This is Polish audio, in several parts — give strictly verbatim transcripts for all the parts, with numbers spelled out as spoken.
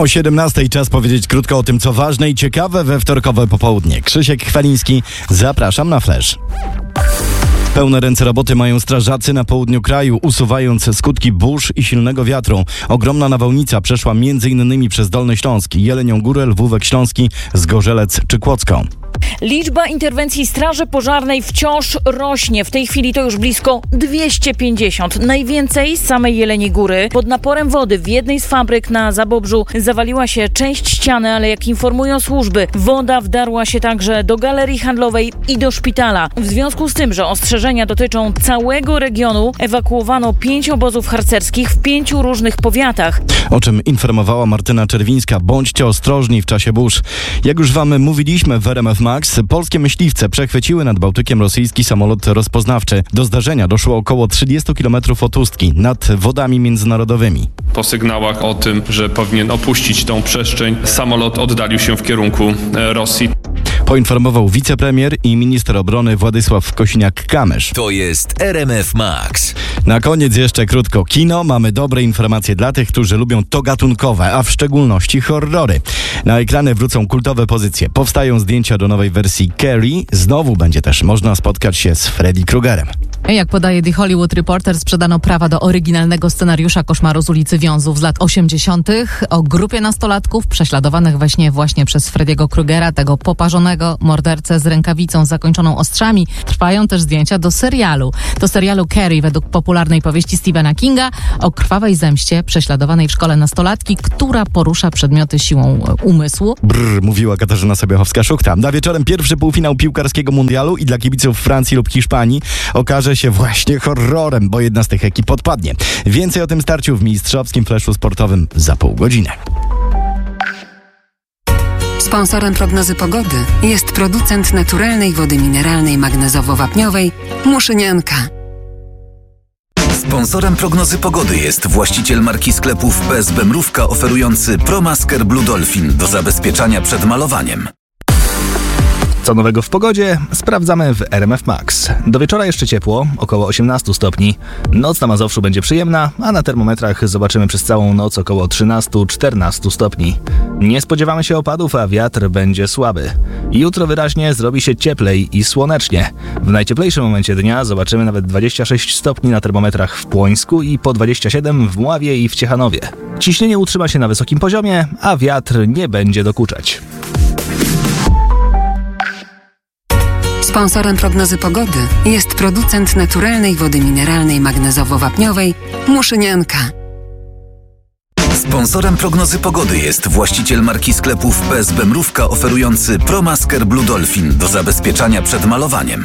O siedemnastej czas powiedzieć krótko o tym, co ważne i ciekawe we wtorkowe popołudnie. Krzysiek Chwaliński, zapraszam na Flash. Pełne ręce roboty mają strażacy na południu kraju, usuwając skutki burz i silnego wiatru. Ogromna nawałnica przeszła między innymi przez Dolny Śląsk, Jelenią Górę, Lwówek Śląski, Zgorzelec czy Kłodzką. Liczba interwencji Straży Pożarnej wciąż rośnie. W tej chwili to już blisko dwieście pięćdziesiąt. Najwięcej z samej Jeleniej Góry. Pod naporem wody w jednej z fabryk na Zabobrzu zawaliła się część ściany, ale jak informują służby, woda wdarła się także do galerii handlowej i do szpitala. W związku z tym, że ostrzeżenia dotyczą całego regionu, ewakuowano pięć obozów harcerskich w pięciu różnych powiatach. O czym informowała Martyna Czerwińska. Bądźcie ostrożni w czasie burz. Jak już wam mówiliśmy w R M F Max, polskie myśliwce przechwyciły nad Bałtykiem rosyjski samolot rozpoznawczy. Do zdarzenia doszło około trzydzieści kilometrów od Ustki, nad wodami międzynarodowymi. Po sygnałach o tym, że powinien opuścić tą przestrzeń, samolot oddalił się w kierunku Rosji. Poinformował wicepremier i minister obrony Władysław Kosiniak-Kamysz. To jest R M F Max. Na koniec jeszcze krótko kino. Mamy dobre informacje dla tych, którzy lubią to gatunkowe, a w szczególności horrory. Na ekrany wrócą kultowe pozycje. Powstają zdjęcia do nowej wersji Carrie. Znowu będzie też można spotkać się z Freddy Kruegerem. Jak podaje The Hollywood Reporter, sprzedano prawa do oryginalnego scenariusza Koszmaru z ulicy Wiązów z lat osiemdziesiątych o grupie nastolatków prześladowanych we śnie właśnie przez Freddy'ego Krugera, tego poparzonego mordercę z rękawicą zakończoną ostrzami. Trwają też zdjęcia do serialu. Do serialu Carrie według popularnej powieści Stephena Kinga o krwawej zemście prześladowanej w szkole nastolatki, która porusza przedmioty siłą umysłu. Brrr, mówiła Katarzyna Sobiechowska-Szuchta. Na wieczorem pierwszy półfinał piłkarskiego mundialu i dla kibiców Francji lub Hiszpanii okaże się właśnie horrorem, bo jedna z tych ekip odpadnie. Więcej o tym starciu w mistrzowskim flashu sportowym za pół godziny. Sponsorem prognozy pogody jest producent naturalnej wody mineralnej magnezowo-wapniowej Muszynianka. Sponsorem prognozy pogody jest właściciel marki sklepów P S B Mrówka oferujący ProMasker Blue Dolphin do zabezpieczania przed malowaniem. Co nowego w pogodzie? Sprawdzamy w R M F Max. Do wieczora jeszcze ciepło, około osiemnaście stopni. Noc na Mazowszu będzie przyjemna, a na termometrach zobaczymy przez całą noc około trzynaście do czternastu stopni. Nie spodziewamy się opadów, a wiatr będzie słaby. Jutro wyraźnie zrobi się cieplej i słonecznie. W najcieplejszym momencie dnia zobaczymy nawet dwadzieścia sześć stopni na termometrach w Płońsku i po dwadzieścia siedem w Mławie i w Ciechanowie. Ciśnienie utrzyma się na wysokim poziomie, a wiatr nie będzie dokuczać. Sponsorem prognozy pogody jest producent naturalnej wody mineralnej magnezowo-wapniowej Muszynianka. Sponsorem prognozy pogody jest właściciel marki sklepów P S B Mrówka oferujący ProMasker Blue Dolphin do zabezpieczania przed malowaniem.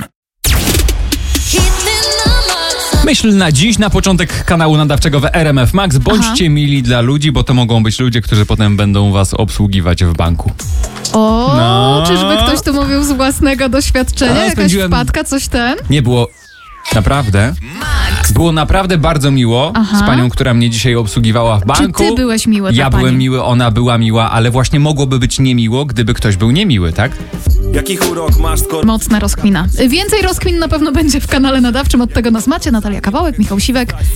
Myśl na dziś, na początek kanału nadawczego w R M F Max. Bądźcie Aha. mili dla ludzi, bo to mogą być ludzie, którzy potem będą was obsługiwać w banku. O, no. Czyżby ktoś to mówił z własnego doświadczenia? A, Jakaś spędziłem... wpadka, coś ten? Nie było... Naprawdę? Było naprawdę bardzo miło Aha. z panią, która mnie dzisiaj obsługiwała w banku. Czy ty byłeś miły Ja dla byłem pani? miły, ona była miła, ale właśnie mogłoby być niemiło, gdyby ktoś był niemiły, tak? Jaki urok masz, skoro... Mocna rozkmina. Więcej rozkmin na pewno będzie w kanale nadawczym. Od tego nas macie. Natalia Kawałek, Michał Siwek.